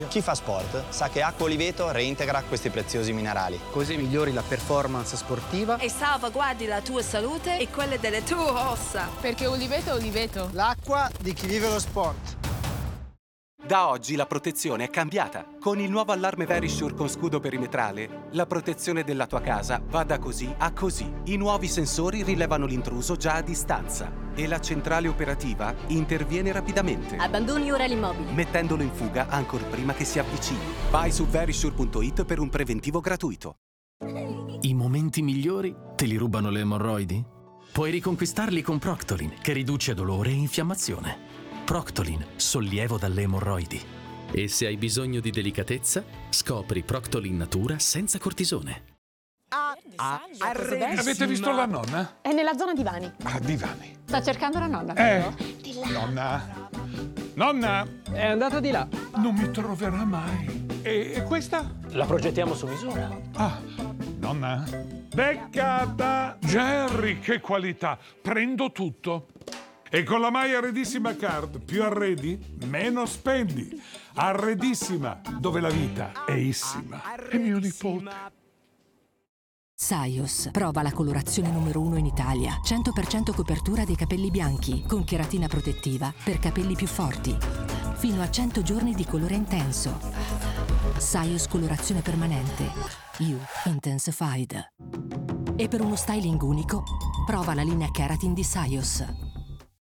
Chi fa sport sa che Acqua Oliveto reintegra questi preziosi minerali. Così migliori la performance sportiva e salvaguardi la tua salute e quelle delle tue ossa. Perché Oliveto è Oliveto. l'acqua di chi vive lo sport. Da oggi la protezione è cambiata. Con il nuovo allarme Verisure con scudo perimetrale, la protezione della tua casa va da così a così. I nuovi sensori rilevano l'intruso già a distanza e la centrale operativa interviene rapidamente. Abbandoni ora l'immobile, mettendolo in fuga ancor prima che si avvicini. Vai su verisure.it per un preventivo gratuito. I momenti migliori te li rubano le emorroidi? Puoi riconquistarli con Proctolin, che riduce dolore e infiammazione. Proctolin, sollievo dalle emorroidi. E se hai bisogno di delicatezza, scopri Proctolin Natura senza cortisone. Avete visto la nonna? È nella zona divani. Ah, divani. Sta cercando la nonna, vero? Di là. Nonna? Nonna? È andata di là. Non mi troverà mai. E questa? La progettiamo su misura. Ah, nonna? Beccata! Jerry, che qualità! Prendo tutto. E con la My Arredissima Card, più arredi, meno spendi. Arredissima, dove la vita è issima. E mio nipote. Saios prova la colorazione numero 1 in Italia. 100% copertura dei capelli bianchi, con cheratina protettiva per capelli più forti. Fino a 100 giorni di colore intenso. Saios colorazione permanente. You Intensified. E per uno styling unico, prova la linea Keratin di Saios.